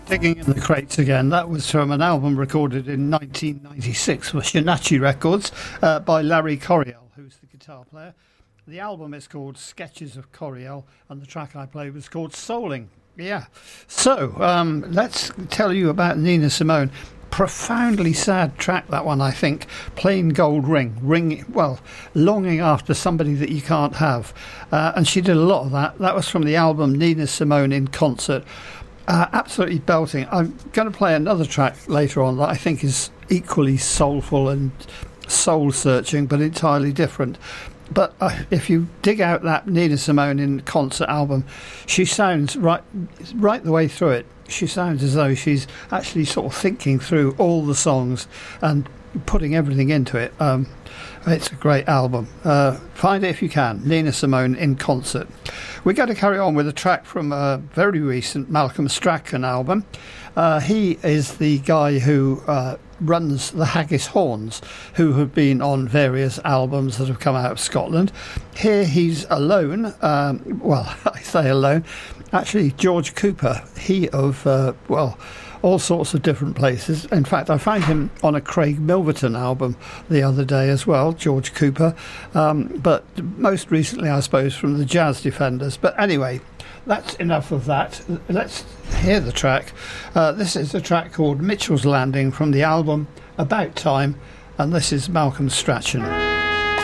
Digging in the crates again. That was from an album recorded in 1996 for Shinachi Records by Larry Coryell, who's the guitar player. The album is called Sketches of Coryell, and the track I played was called Souling. Yeah. So let's tell you about Nina Simone. Profoundly sad track, that one, I think. Plain Gold Ring, well, longing after somebody that you can't have, and she did a lot of that. That was from the album Nina Simone in Concert. Absolutely belting. I'm going to play another track later on that I think is equally soulful and soul-searching, but entirely different. But if you dig out that Nina Simone in Concert album, she sounds right the way through it. She sounds as though she's actually sort of thinking through all the songs and putting everything into it. It's a great album. Find it if you can. Nina Simone in Concert. We're going to carry on with a track from a very recent Malcolm Strachan album. He is the guy who runs the Haggis Horns, who have been on various albums that have come out of Scotland. Here he's alone. Well, I say alone. Actually, George Cooper, he of, all sorts of different places. In fact, I found him on a Craig Milverton album the other day as well, George Cooper. But most recently, I suppose, from the Jazz Defenders. But anyway, that's enough of that. Let's hear the track. This is a track called Mitchell's Landing from the album About Time, and this is Malcolm Strachan.